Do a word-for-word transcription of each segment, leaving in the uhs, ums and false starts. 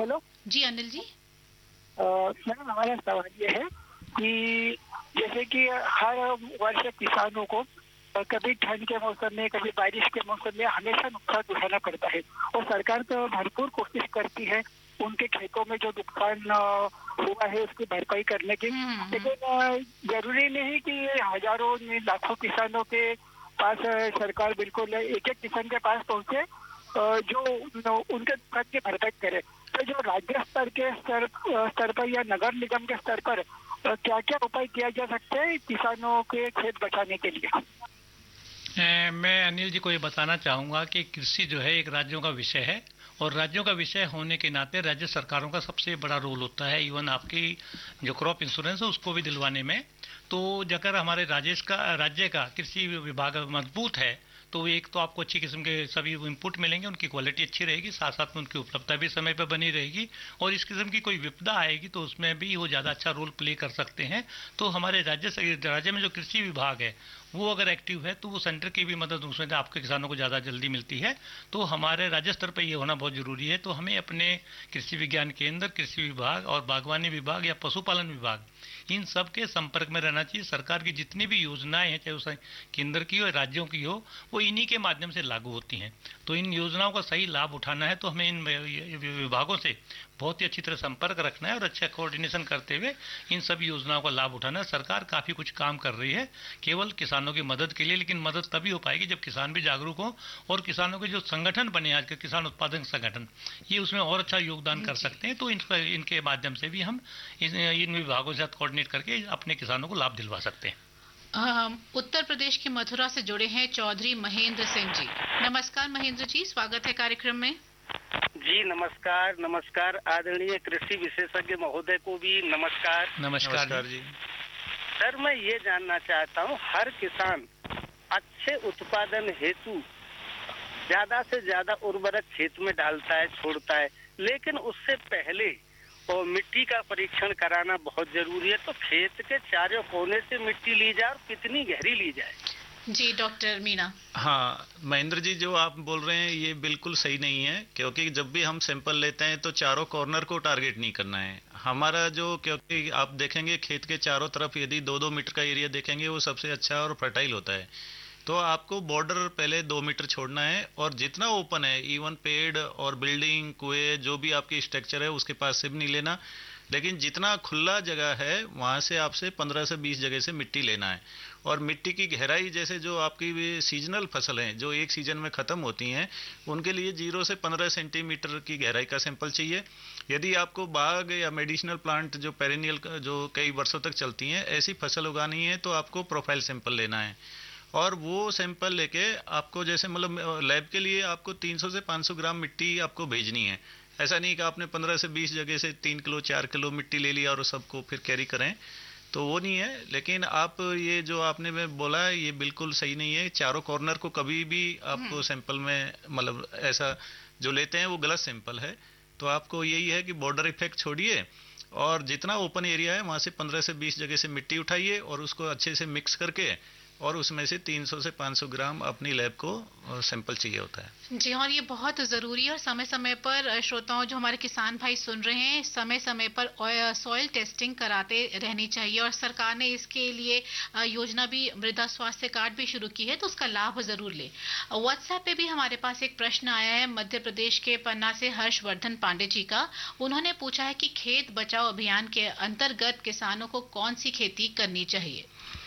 Hello जी Anil ji. Madam हमारा सवाल ये है कि जैसे कि हर वर्ष किसानों को कभी ठंड के मौसम में कभी बारिश के मौसम में हमेशा नुकसान उठाना पड़ता है और सरकार तो भरपूर कोशिश करती है उनके खेतों में जो नुकसान हुआ है उसकी भरपाई करने की, लेकिन जरूरी नहीं कि हजारों लाखों किसानों के पास सरकार बिल्कुल एक एक किसान के पास पहुंचे जो उनके नुकसान की भरपाई करे। तो जो राज्य स्तर के स्तर स्तर पर या नगर निगम के स्तर पर क्या क्या उपाय किया जा सकता है किसानों के खेत बचाने के लिए? ए, मैं अनिल जी को ये बताना चाहूँगा कि कृषि जो है एक राज्यों का विषय है और राज्यों का विषय होने के नाते राज्य सरकारों का सबसे बड़ा रोल होता है इवन आपकी जो क्रॉप इंश्योरेंस है उसको भी दिलवाने में। तो अगर हमारे राजेश का राज्य का कृषि विभाग मजबूत है तो एक तो आपको अच्छी किस्म के सभी इनपुट मिलेंगे, उनकी क्वालिटी अच्छी रहेगी, साथ साथ में उनकी उपलब्धता भी समय पर बनी रहेगी और इस किस्म की कोई विपदा आएगी तो उसमें भी वो ज़्यादा अच्छा रोल प्ले कर सकते हैं। तो हमारे राज्य राज्य में जो कृषि विभाग है वो अगर एक्टिव है तो वो सेंटर की भी मदद उसमें आपके किसानों को ज़्यादा जल्दी मिलती है। तो हमारे राज्य स्तर पर ये होना बहुत ज़रूरी है। तो हमें अपने कृषि विज्ञान केंद्र, कृषि विभाग और बागवानी विभाग या पशुपालन विभाग इन सब के संपर्क में रहना चाहिए। सरकार की जितनी भी योजनाएं हैं चाहे वो केंद्र की हो या राज्यों की हो वो इन्हीं के माध्यम से लागू होती हैं। तो इन योजनाओं का सही लाभ उठाना है तो हमें इन विभागों से बहुत ही अच्छी तरह संपर्क रखना है और अच्छा कोऑर्डिनेशन करते हुए इन सभी योजनाओं का लाभ उठाना है। सरकार काफ़ी कुछ काम कर रही है केवल किसानों की मदद के लिए, लेकिन मदद तभी हो पाएगी जब किसान भी जागरूक हो और किसानों के जो संगठन बने आज के किसान उत्पादक संगठन ये उसमें और अच्छा योगदान कर सकते हैं। तो इन, इनके माध्यम से भी हम इन, इन विभागों के साथ कोऑर्डिनेट करके अपने किसानों को लाभ दिलवा सकते हैं। उत्तर प्रदेश के मथुरा से जुड़े हैं चौधरी महेंद्र सिंह जी। नमस्कार महेंद्र जी, स्वागत है कार्यक्रम में। जी नमस्कार। नमस्कार आदरणीय कृषि विशेषज्ञ महोदय को भी नमस्कार। नमस्कार, नमस्कार जी। सर मैं ये जानना चाहता हूँ हर किसान अच्छे उत्पादन हेतु ज्यादा से ज्यादा उर्वरक खेत में डालता है, छोड़ता है, लेकिन उससे पहले और मिट्टी का परीक्षण कराना बहुत जरूरी है। तो खेत के चारों कोने से मिट्टी ली जाए और कितनी गहरी ली जाए? जी डॉक्टर मीना। हाँ महेंद्र जी, जो आप बोल रहे हैं ये बिल्कुल सही नहीं है, क्योंकि जब भी हम सैंपल लेते हैं तो चारों कॉर्नर को टारगेट नहीं करना है हमारा। जो क्योंकि आप देखेंगे खेत के चारों तरफ यदि दो दो मीटर का एरिया देखेंगे वो सबसे अच्छा और फर्टाइल होता है। तो आपको बॉर्डर पहले दो मीटर छोड़ना है और जितना ओपन है इवन पेड़ और बिल्डिंग कुएं जो भी आपकी स्ट्रक्चर है उसके पास से भी नहीं लेना, लेकिन जितना खुला जगह है वहां से आपसे पंद्रह से बीस जगह से मिट्टी लेना है। और मिट्टी की गहराई जैसे जो आपकी सीजनल फसल हैं जो एक सीजन में खत्म होती हैं उनके लिए जीरो से पंद्रह सेंटीमीटर की गहराई का सैंपल चाहिए। यदि आपको बाग या मेडिसिनल प्लांट जो पेरेनियल जो कई वर्षों तक चलती हैं ऐसी फसल उगानी है तो आपको प्रोफाइल सैंपल लेना है और वो सैंपल लेके आपको जैसे मतलब लैब के लिए आपको तीन सौ से पाँच सौ ग्राम मिट्टी आपको भेजनी है। ऐसा नहीं कि आपने पंद्रह से बीस जगह से तीन किलो चार किलो मिट्टी ले लिया और सबको फिर कैरी करें, तो वो नहीं है। लेकिन आप ये जो आपने में बोला है ये बिल्कुल सही नहीं है। चारों कॉर्नर को कभी भी आपको सैंपल में मतलब ऐसा जो लेते हैं वो गलत सैंपल है। तो आपको यही है कि बॉर्डर इफेक्ट छोड़िए और जितना ओपन एरिया है वहां से पंद्रह से बीस जगह से मिट्टी उठाइए और उसको अच्छे से मिक्स करके और उसमें से तीन सौ से पाँच सौ ग्राम अपनी लैब को सैंपल चाहिए होता है। जी और ये बहुत ज़रूरी है और समय समय पर श्रोताओं जो हमारे किसान भाई सुन रहे हैं समय समय पर सॉइल टेस्टिंग कराते रहनी चाहिए और सरकार ने इसके लिए योजना भी मृदा स्वास्थ्य कार्ड भी शुरू की है तो उसका लाभ जरूर ले। व्हाट्सएप पे भी हमारे पास एक प्रश्न आया है मध्य प्रदेश के पन्ना से हर्षवर्धन पांडे जी का। उन्होंने पूछा है कि खेत बचाओ अभियान के अंतर्गत किसानों को कौन सी खेती करनी चाहिए?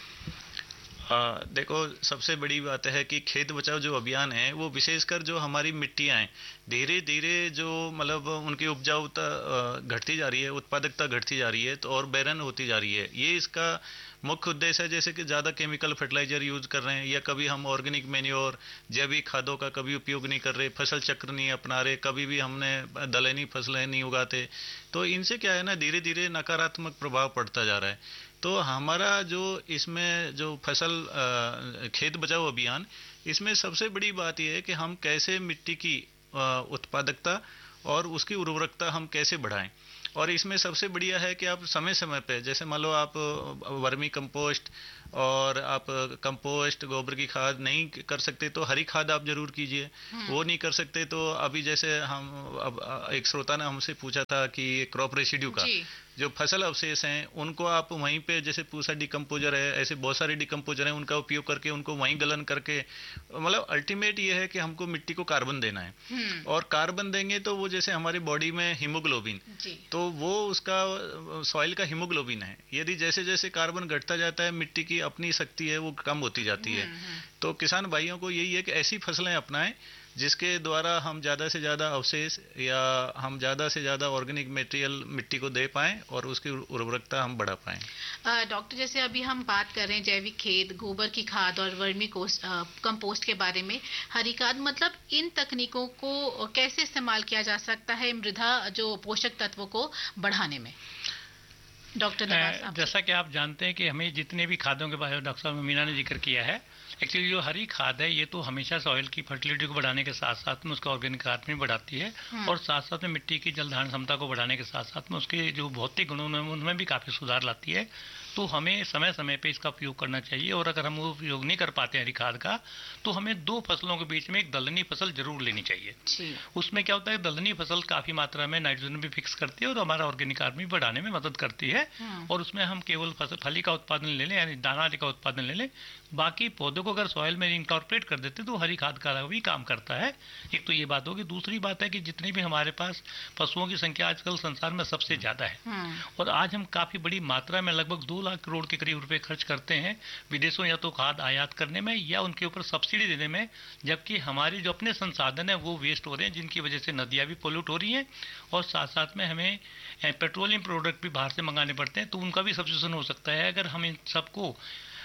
हाँ देखो, सबसे बड़ी बात है कि खेत बचाओ जो अभियान है वो विशेषकर जो हमारी मिट्टियाँ हैं धीरे धीरे जो मतलब उनकी उपजाऊता घटती जा रही है, उत्पादकता घटती जा रही है तो और बैरन होती जा रही है। ये इसका मुख्य उद्देश्य है। जैसे कि ज़्यादा केमिकल फर्टिलाइजर यूज कर रहे हैं या कभी हम ऑर्गेनिक मैन्योर जैविक खादों का कभी उपयोग नहीं कर रहे, फसल चक्र नहीं अपना रहे, कभी भी हमने दलहनी फसलें नहीं उगाते, तो इनसे क्या है ना धीरे धीरे नकारात्मक प्रभाव पड़ता जा रहा है। तो हमारा जो इसमें जो फसल खेत बचाओ अभियान इसमें सबसे बड़ी बात यह है कि हम कैसे मिट्टी की उत्पादकता और उसकी उर्वरकता हम कैसे बढ़ाएं। और इसमें सबसे बढ़िया है कि आप समय समय पे, जैसे मान लो आप वर्मी कंपोस्ट और आप कंपोस्ट गोबर की खाद नहीं कर सकते तो हरी खाद आप जरूर कीजिए। वो नहीं कर सकते तो अभी जैसे हम अब एक श्रोता ने हमसे पूछा था कि क्रॉप रेसिड्यू का जो फसल अवशेष हैं उनको आप वहीं पे, जैसे पूसा डिकम्पोजर है, ऐसे बहुत सारे डिकम्पोजर हैं, उनका उपयोग करके उनको वहीं गलन करके, मतलब अल्टीमेट ये है कि हमको मिट्टी को कार्बन देना है। और कार्बन देंगे तो वो जैसे हमारी बॉडी में हीमोग्लोबिन, तो वो उसका सॉइल का हीमोग्लोबिन है। यदि जैसे जैसे कार्बन घटता जाता है मिट्टी की अपनी शक्ति है वो कम होती जाती है। तो किसान भाइयों को यही है कि ऐसी फसलें अपनाएं जिसके द्वारा हम ज़्यादा से ज़्यादा अवशेष या हम ज़्यादा से ज़्यादा ऑर्गेनिक मटेरियल मिट्टी को दे पाएं और उसकी उर्वरकता हम बढ़ा पाएं। डॉक्टर, जैसे अभी हम बात कर रहे हैं जैविक खेत, गोबर की खाद और वर्मी कंपोस्ट के बारे में, हरी खाद, मतलब इन तकनीकों को कैसे इस्तेमाल किया जा सकता है मृदा जो पोषक तत्वों को बढ़ाने में? डॉक्टर नवाज, जैसा कि आप जानते हैं कि हमें जितने भी खादों के बारे में डॉक्टर साहब मीना ने जिक्र किया है, एक्चुअली जो हरी खाद है ये तो हमेशा सॉइल की फर्टिलिटी को बढ़ाने के साथ साथ में उसका ऑर्गेनिक खाद भी बढ़ाती है और साथ साथ में मिट्टी की जल धारण क्षमता को बढ़ाने के साथ साथ में उसके जो भौतिक गुणों में उनमें भी काफी सुधार लाती है। तो हमें समय समय पे इसका उपयोग करना चाहिए। और अगर हम वो उपयोग नहीं कर पाते हरी खाद का तो हमें दो फसलों के बीच में एक दलहनी फसल जरूर लेनी चाहिए। उसमें क्या होता है, दलहनी फसल काफी मात्रा में नाइट्रोजन भी फिक्स करती है और हमारा ऑर्गेनिक खाद भी बढ़ाने में मदद करती है। और उसमें हम केवल फसल फली का उत्पादन ले लें, यानी दाना का उत्पादन ले लें, बाकी पौधों को अगर सॉइल में इंकॉर्पोरेट कर देते तो हरी खाद का भी काम करता है। एक तो ये बात होगी। दूसरी बात है कि जितनी भी हमारे पास पशुओं की संख्या आजकल संसार में सबसे ज्यादा है और आज हम काफी बड़ी मात्रा में लगभग दो लाख करोड़ के करीब रुपए खर्च करते हैं विदेशों या तो खाद आयात करने में या उनके ऊपर सब्सिडी देने में, जबकि हमारे जो अपने संसाधन है वो वेस्ट हो रहे हैं, जिनकी वजह से नदियां भी पोल्यूट हो रही हैं और साथ साथ में हमें पेट्रोलियम प्रोडक्ट भी बाहर से मंगाने पड़ते हैं। तो उनका भी सब्स्टिट्यूशन हो सकता है अगर हम इन सबको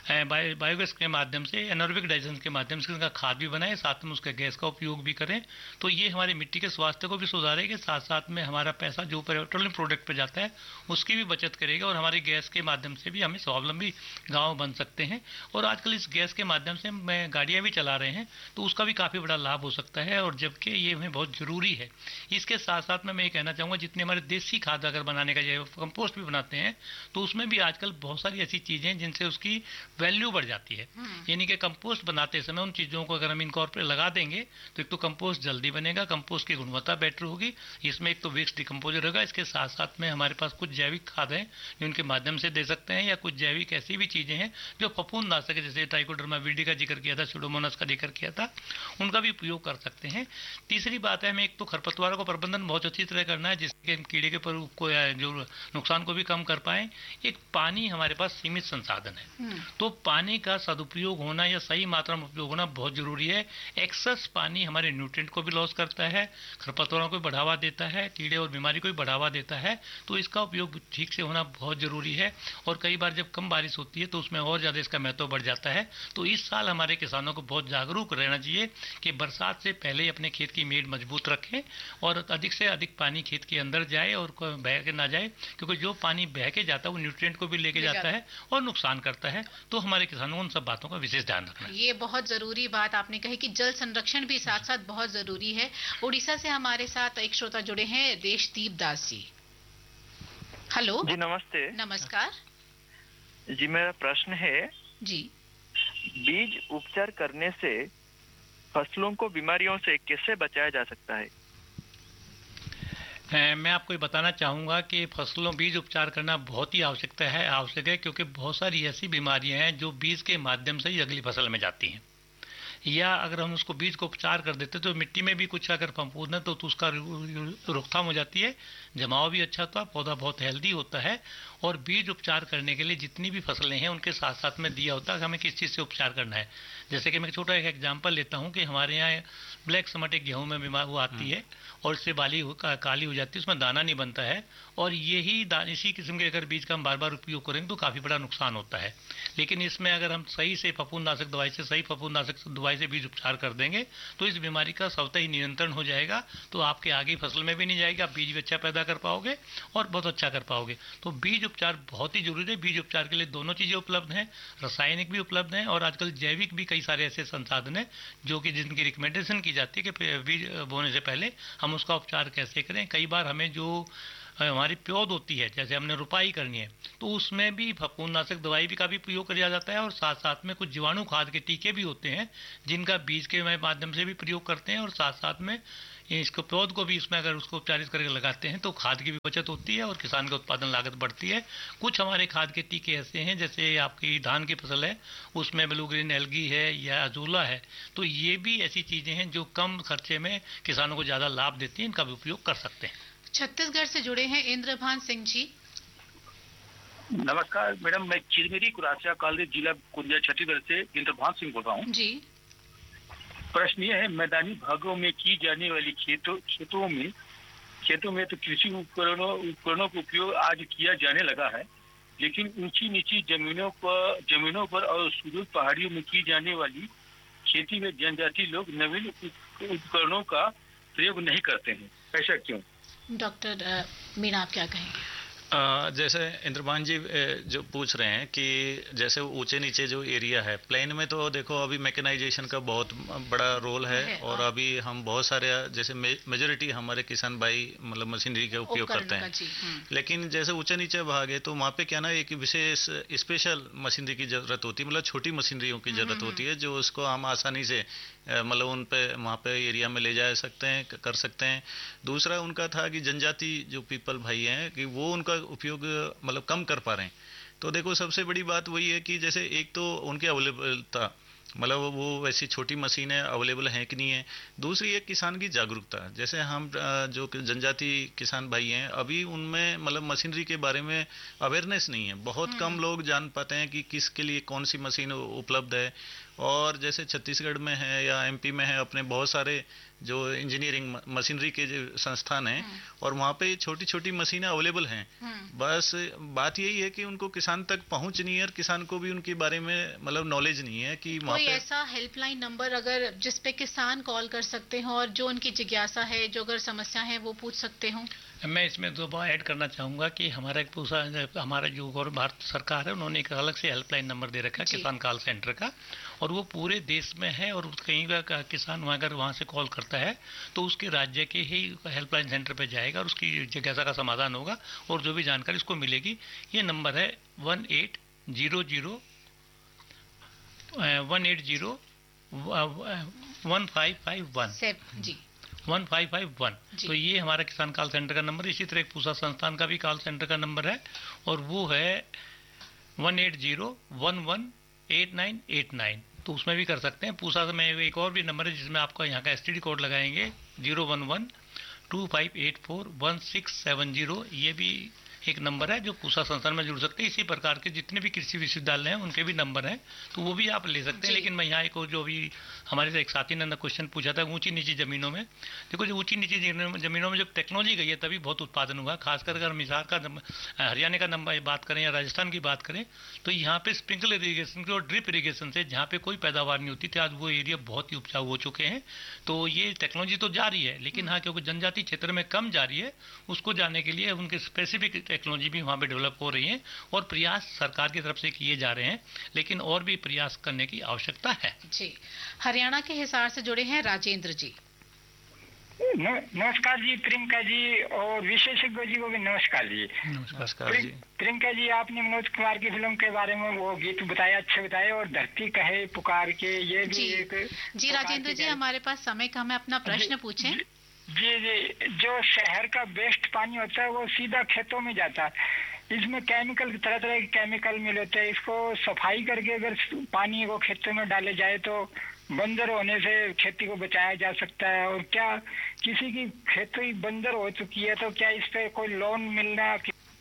बायोगैस के माध्यम से, एनारोबिक डाइजेशन के माध्यम से उनका खाद भी बनाए, साथ में उसके गैस का उपयोग भी करें। तो ये हमारे मिट्टी के स्वास्थ्य को भी सुधारेगा, साथ साथ में हमारा पैसा जो पेट्रोलियम प्रोडक्ट पे जाता है उसकी भी बचत करेगा और हमारी गैस के माध्यम से भी हमें स्वावलंबी गाँव बन सकते हैं। और आजकल इस गैस के माध्यम से मैं गाड़ियाँ भी चला रहे हैं तो उसका भी काफ़ी बड़ा लाभ हो सकता है और जबकि ये हमें बहुत ज़रूरी है। इसके साथ साथ में मैं ये कहना चाहूँगा, जितने हमारे देसी खाद अगर बनाने का जैव कंपोस्ट भी बनाते हैं तो उसमें भी आजकल बहुत सारी ऐसी चीज़ें जिनसे उसकी वैल्यू बढ़ जाती है। यानी कि कंपोस्ट बनाते समय उन चीजों को अगर हम इनकॉर्पोरेट लगा देंगे तो एक तो कंपोस्ट जल्दी बनेगा, कंपोस्ट की गुणवत्ता बेटर होगी, इसमें एक तो वेस्ट डिकम्पोजर होगा। इसके साथ साथ में हमारे पास कुछ जैविक खाद हैं जो उनके माध्यम से दे सकते हैं या कुछ जैविक ऐसी भी चीजें हैं जो फफूंदनाशक है, जैसे ट्राइकोडर्मा विरिडी का जिक्र किया था, सुडोमोनास का जिक्र किया था, उनका भी उपयोग कर सकते हैं। तीसरी बात है, हमें एक तो खरपतवारों का प्रबंधन बहुत अच्छी तरह करना है जिसके कीड़े के प्रकोप को या जो नुकसान को भी कम कर पाए। एक पानी हमारे पास सीमित संसाधन है तो पानी का सदुपयोग होना या सही मात्रा में उपयोग होना बहुत जरूरी है। एक्सेस पानी हमारे न्यूट्रिएंट को भी लॉस करता है, खरपतवारों को बढ़ावा देता है, कीड़े और बीमारी को भी बढ़ावा देता है। तो इसका उपयोग ठीक से होना बहुत जरूरी है और कई बार जब कम बारिश होती है तो उसमें और ज्यादा इसका महत्व बढ़ जाता है। तो इस साल हमारे किसानों को बहुत जागरूक रहना चाहिए कि बरसात से पहले अपने खेत की मेड़ मजबूत रखें और अधिक से अधिक पानी खेत के अंदर जाए और बह के ना जाए, क्योंकि जो पानी बह के जाता है वो न्यूट्रिएंट को भी लेके जाता है और नुकसान करता है। तो हमारे किसानों को उन सब बातों का विशेष ध्यान रखना है। ये बहुत जरूरी बात आपने कही कि जल संरक्षण भी साथ साथ बहुत जरूरी है। उड़ीसा से हमारे साथ एक श्रोता जुड़े हैं, देशदीप दास जी। हेलो जी, नमस्ते। नमस्कार जी, मेरा प्रश्न है जी, बीज उपचार करने से फसलों को बीमारियों से कैसे बचाया जा सकता है? मैं आपको ये बताना चाहूँगा कि फसलों बीज उपचार करना बहुत ही आवश्यकता है आवश्यक है क्योंकि बहुत सारी ऐसी बीमारियां हैं जो बीज के माध्यम से ही अगली फसल में जाती हैं, या अगर हम उसको बीज को उपचार कर देते तो मिट्टी में भी कुछ अगर फफूंद है तो, तो उसका रोकथाम हो जाती है, जमाव भी अच्छा होता है, पौधा बहुत हेल्दी होता है। और बीज उपचार करने के लिए जितनी भी फसलें हैं उनके साथ साथ में दिया होता है हमें किस चीज़ से उपचार करना है। जैसे कि मैं छोटा एक एग्जांपल लेता हूं कि हमारे यहाँ ब्लैक समट एक गेहूं में बीमार वो आती है और इससे बाली हो, का, काली हो जाती है, उसमें दाना नहीं बनता है और यही इसी किस्म के अगर बीज का हम बार बार उपयोग करेंगे तो काफ़ी बड़ा नुकसान होता है। लेकिन इसमें अगर हम सही से फफूंदनाशक दवाई से सही फफूंदनाशक दवाई दवाई से बीज उपचार कर देंगे तो इस बीमारी का स्वतः ही नियंत्रण हो जाएगा। तो आपके आगे फसल में भी नहीं जाएगी, आप बीज भी अच्छा पैदा कर पाओगे और बहुत अच्छा कर पाओगे। तो बीज उपचार बहुत ही जरूरी है। बीज उपचार के लिए दोनों चीजें उपलब्ध हैं, रासायनिक भी उपलब्ध हैं और आजकल जैविक भी कई सारे ऐसे संसाधन हैं जो कि जिनकी रिकमेंडेशन की जाती है कि बीज बोने से पहले हम उसका उपचार कैसे करें। कई बार हमें जो हमारी प्योद होती है, जैसे हमने रुपाई करनी है, तो उसमें भी फफूंदनाशक दवाई भी का भी प्रयोग किया जाता है और साथ साथ में कुछ जीवाणु खाद के टीके भी होते हैं जिनका बीज के माध्यम से भी प्रयोग करते हैं और साथ साथ में इसको पौध को भी इसमें अगर उसको उपचारित करके लगाते हैं तो खाद की भी बचत होती है और किसान की उत्पादन लागत बढ़ती है। कुछ हमारे खाद के टीके ऐसे हैं, जैसे आपकी धान की फसल है उसमें ब्लू ग्रीन एल्गी है या अजूला है, तो ये भी ऐसी चीजें हैं जो कम खर्चे में किसानों को ज्यादा लाभ देती हैं, इनका भी उपयोग कर सकते हैं। छत्तीसगढ़ से जुड़े हैं इंद्रभान सिंह जी। नमस्कार मैडम, मैं चिरमिरी कुरासिया कॉलेज जिला कुंजा छत्तीसगढ़ से इंद्रभान सिंह बोल रहा हूँ जी। प्रश्न ये है, मैदानी भागों में की जाने वाली खेतों खेतों में खेतों में तो कृषि उपकरणों उपकरणों का उपयोग आज किया जाने लगा है, लेकिन ऊंची नीची जमीनों पर जमीनों पर और सुदूर पहाड़ियों में की जाने वाली खेती में जनजाति लोग नवीन उपकरणों का प्रयोग नहीं करते हैं, ऐसा क्यों? डॉक्टर मीना, आप क्या कहेंगे? आ, जैसे इंद्रभान जी जो पूछ रहे हैं कि जैसे ऊंचे नीचे जो एरिया है प्लेन में, तो देखो अभी मैकेनाइजेशन का बहुत बड़ा रोल है, है और अभी हम बहुत सारे जैसे मेजोरिटी हमारे किसान भाई मतलब मशीनरी का उपयोग करते हैं, लेकिन जैसे ऊंचे नीचे भाग है तो वहाँ पे क्या ना एक विशेष स्पेशल मशीनरी की जरूरत होती है, मतलब छोटी मशीनरियों की जरूरत होती है जो उसको हम आसानी से मतलब उन पे वहाँ पे एरिया में ले जा सकते हैं, कर सकते हैं। दूसरा उनका था कि जनजाति जो पीपल भाई हैं कि वो उनका उपयोग मतलब कम कर पा रहे हैं। तो देखो सबसे बड़ी बात वही है कि जैसे एक तो उनकी अवेलेबलता, मतलब वो वैसी छोटी मशीनें अवेलेबल हैं कि नहीं है। दूसरी एक किसान की जागरूकता, जैसे हम जो जनजाति किसान भाई हैं अभी उनमें मतलब मशीनरी के बारे में अवेयरनेस नहीं है, बहुत कम लोग जान पाते हैं कि किसके लिए कौन सी मशीन उपलब्ध है। और जैसे छत्तीसगढ़ में है या एमपी में है अपने बहुत सारे जो इंजीनियरिंग मशीनरी के जो संस्थान हैं और वहाँ पे छोटी छोटी मशीनें अवेलेबल हैं, बस बात यही है कि उनको किसान तक पहुँच नहीं है और किसान को भी उनके बारे में मतलब नॉलेज नहीं है कि वहाँ कोई पे ऐसा हेल्पलाइन नंबर अगर जिस पे किसान कॉल कर सकते हो और जो उनकी जिज्ञासा है, जो अगर समस्या है वो पूछ सकते हो। मैं इसमें दो बार ऐड करना चाहूंगा कि हमारा एक पूरा हमारा जो गौरव भारत सरकार है उन्होंने एक अलग से हेल्पलाइन नंबर दे रखा है किसान कॉल सेंटर का, और वो पूरे देश में है और कहीं का किसान अगर वहाँ से कॉल करता है तो उसके राज्य के ही हेल्पलाइन सेंटर पे जाएगा और उसकी जिज्ञासा का समाधान होगा और जो भी जानकारी उसको मिलेगी। ये नंबर है one eight zero zero one eight zero one five five one जी वन फाइव फाइव वन। तो ये हमारा किसान कॉल सेंटर का नंबर। इसी तरह एक पूसा संस्थान का भी कॉल सेंटर का नंबर है और वो है one eight zero one one eight nine eight nine, तो उसमें भी कर सकते हैं। पूसा में एक और भी नंबर है जिसमें आपका यहाँ का एसटीडी कोड लगाएंगे zero one one two five eight four one six seven zero, ये भी एक नंबर है जो पूसा संस्थान में जुड़ सकते हैं। इसी प्रकार के जितने भी कृषि विश्वविद्यालय हैं उनके भी नंबर हैं, तो वो भी आप ले सकते हैं। लेकिन मैं यहाँ एक जो भी हमारे से एक साथी ने क्वेश्चन पूछा था ऊंची नीची जमीनों में, देखो जो ऊंची नीची जमीनों में जब टेक्नोलॉजी गई है तभी बहुत उत्पादन हुआ। खासकर अगर मिसाल का हरियाणा का नंबर बात करें या राजस्थान की बात करें तो यहाँ पे स्प्रिंकलर इरीगेशन की और ड्रिप इरीगेशन से जहाँ पे कोई पैदावार नहीं होती थी आज वो एरिया बहुत ही उपजाऊ हो चुके हैं। तो ये टेक्नोलॉजी तो जारी है, लेकिन हाँ क्योंकि जनजातीय क्षेत्र में कम जारी है उसको जाने के लिए उनके स्पेसिफिक टेक्नोलॉजी भी वहाँ पे डेवलप हो रही है और प्रयास सरकार की तरफ से किए जा रहे हैं, लेकिन और भी प्रयास करने की आवश्यकता है। जी, हरियाणा के हिसार से जुड़े हैं राजेंद्र जी। नमस्कार जी प्रियंका जी और विशेषज्ञ जी को भी नमस्कार जी। नमस्कार जी। प्रियंका जी, आपने मनोज कुमार की फिल्म के बारे में वो गीत बताया, अच्छे बताए, और धरती कहे पुकार के ये भी जी, एक जी राजेंद्र जी हमारे पास समय कम है, अपना प्रश्न पूछें। जी जी, जो शहर का वेस्ट पानी होता है वो सीधा खेतों में जाता है, इसमें केमिकल तरह तरह के केमिकल मिले होते हैं, इसको सफाई करके अगर पानी को खेतों में डाले जाए तो बंजर होने से खेती को बचाया जा सकता है। और क्या किसी की खेती बंजर हो चुकी है तो क्या इस पे कोई लोन मिलना?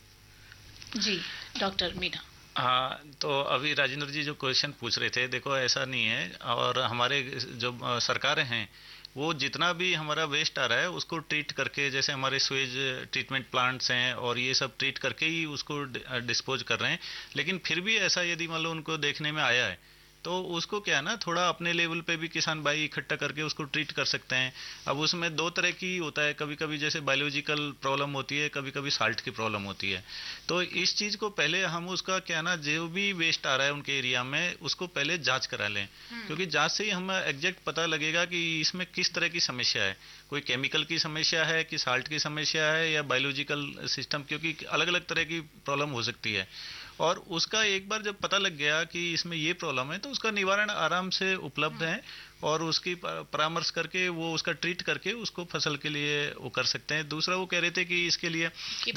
जी डॉक्टर मीना। हाँ, तो अभी राजेंद्र जी जो क्वेश्चन पूछ रहे थे, देखो ऐसा नहीं है, और हमारे जो सरकारें हैं वो जितना भी हमारा वेस्ट आ रहा है उसको ट्रीट करके, जैसे हमारे स्वेज ट्रीटमेंट प्लांट्स हैं और ये सब ट्रीट करके ही उसको डिस्पोज कर रहे हैं। लेकिन फिर भी ऐसा यदि मान लो उनको देखने में आया है तो उसको क्या है ना, थोड़ा अपने लेवल पे भी किसान भाई इकट्ठा करके उसको ट्रीट कर सकते हैं। अब उसमें दो तरह की होता है, कभी कभी जैसे बायोलॉजिकल प्रॉब्लम होती है, कभी कभी साल्ट की प्रॉब्लम होती है। तो इस चीज को पहले हम उसका क्या ना, जो भी वेस्ट आ रहा है उनके एरिया में उसको पहले जांच करा लें, क्योंकि जांच से ही हमें एग्जैक्ट पता लगेगा कि इसमें किस तरह की समस्या है, कोई केमिकल की समस्या है कि साल्ट की समस्या है या बायोलॉजिकल सिस्टम, क्योंकि अलग अलग तरह की प्रॉब्लम हो सकती है। और उसका एक बार जब पता लग गया कि इसमें ये प्रॉब्लम है तो उसका निवारण आराम से उपलब्ध है, और उसकी परामर्श करके वो उसका ट्रीट करके उसको फसल के लिए वो कर सकते हैं। दूसरा वो कह रहे थे कि इसके लिए